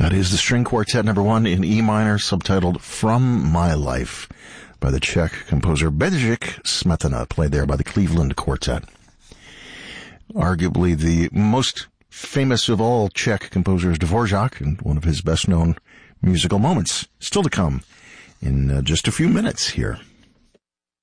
That is the String Quartet number 1 in E minor, subtitled From My Life, by the Czech composer Bedřich Smetana, played there by the Cleveland Quartet. Arguably the most famous of all Czech composers, Dvorak, and one of his best-known musical moments, still to come in just a few minutes here.